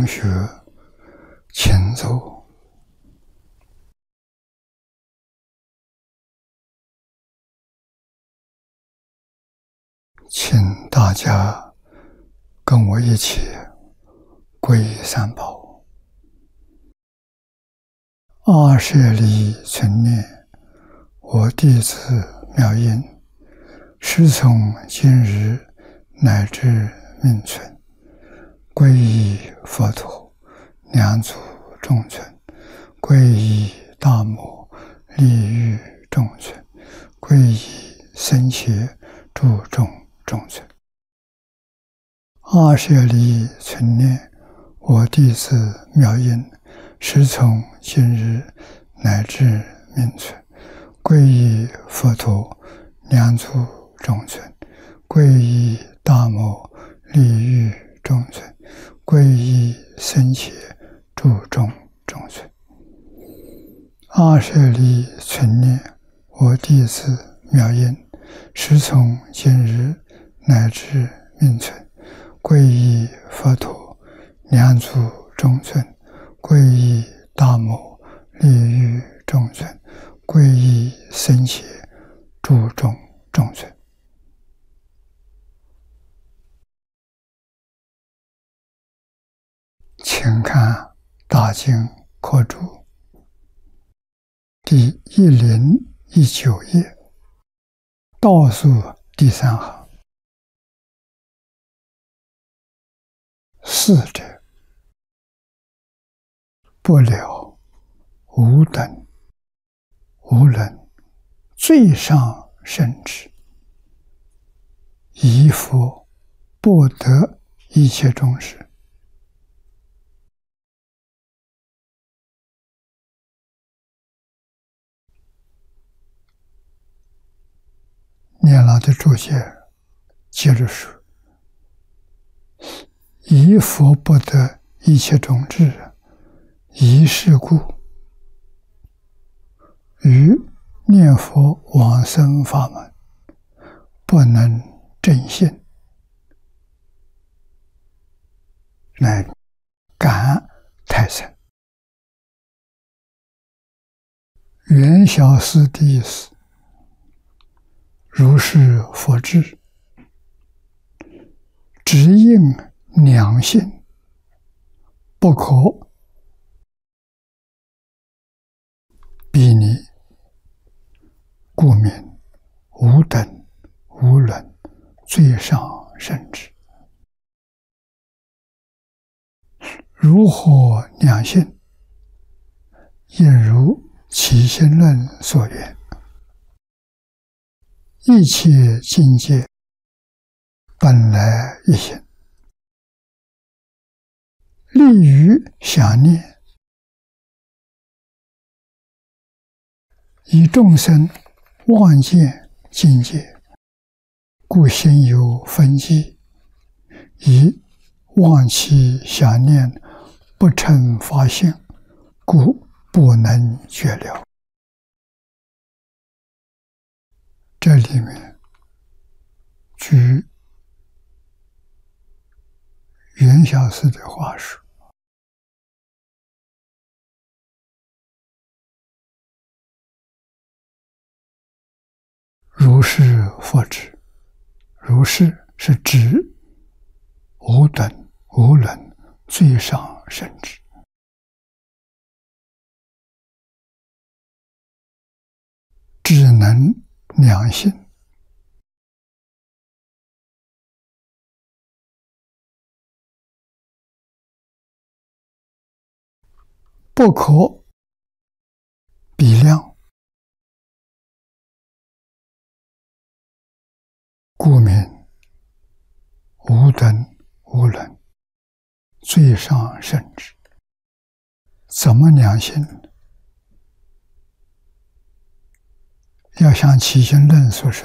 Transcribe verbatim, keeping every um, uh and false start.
学请坐。请大家跟我一起皈依三宝。二舍离存念，我弟子妙音，师从今日乃至命存，皈依佛陀，两足中尊，皈依大摩，利欲中尊，皈依僧伽，注重中尊。二舍离存念，我弟子妙音，师从今日乃至命存，皈依佛陀，两足中尊，皈依大摩，利欲中尊，皈依僧伽，注重中尊。二舍离存念，我弟子妙音，师从今日乃至命存，皈依佛陀，两足中尊，皈依大摩，利欲中尊，皈依僧伽，注重中尊。请看大经课注第一零一九页，倒数第三行。四者，不了无等无人最上圣智，依佛不得一切众生。念老的注解接着说，依佛不得一切种智，依是故，于念佛往生法门不能正信，乃感太深。原小师的意思，如是佛智，只应两性，不可比拟，故名无等无人最上圣智。如何两性？应如起心论所言，一切境界本来一心，利于想念，以众生望见境界，故心有分际，以妄其想念不成法性，故不能觉了。这里面举原小师的话说，如是佛智，如是是指无等无人最上圣智。只能两性，不可比量，故名无等无人最上圣智。怎么两性？要像起心论所说，